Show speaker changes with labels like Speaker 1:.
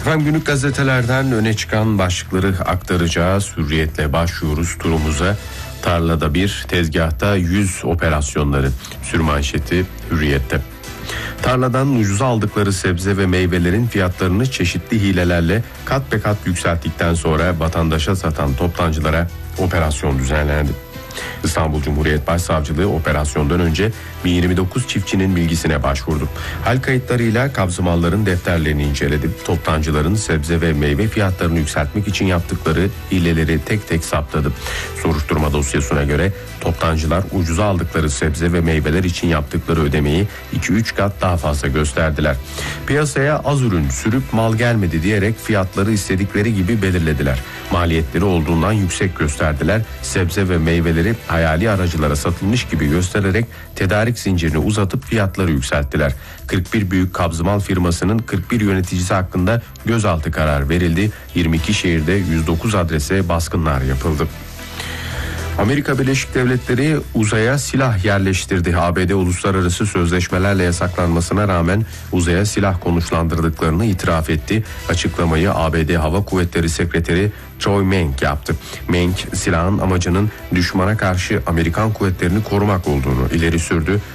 Speaker 1: Efendim günlük gazetelerden öne çıkan başlıkları aktaracağız. Hürriyetle başlıyoruz turumuza. Tarlada bir, tezgahta 100 operasyonları. Sürmanşeti Hürriyet'te. Tarladan ucuza aldıkları sebze ve meyvelerin fiyatlarını çeşitli hilelerle kat be kat yükselttikten sonra vatandaşa satan toptancılara operasyon düzenlendi. İstanbul Cumhuriyet Başsavcılığı operasyondan önce 1029 çiftçinin bilgisine başvurdu. Hal kayıtlarıyla kabzımalların defterlerini inceledi. Toptancıların sebze ve meyve fiyatlarını yükseltmek için yaptıkları hileleri tek tek saptadı. Soruşturma dosyasına göre toptancılar ucuza aldıkları sebze ve meyveler için yaptıkları ödemeyi 2-3 kat daha fazla gösterdiler. Piyasaya az ürün sürüp mal gelmedi diyerek fiyatları istedikleri gibi belirlediler. Maliyetleri olduğundan yüksek gösterdiler. Sebze ve meyveleri hayali aracılara satılmış gibi göstererek tedarik zincirini uzatıp fiyatları yükselttiler. 41 büyük kabzımal firmasının 41 yöneticisi hakkında gözaltı kararı verildi. 22 şehirde 109 adrese baskınlar yapıldı. Amerika Birleşik Devletleri uzaya silah yerleştirdi. ABD uluslararası sözleşmelerle yasaklanmasına rağmen uzaya silah konuşlandırdıklarını itiraf etti. Açıklamayı ABD Hava Kuvvetleri Sekreteri Troy Menk yaptı. Menk silahın amacının düşmana karşı Amerikan kuvvetlerini korumak olduğunu ileri sürdü.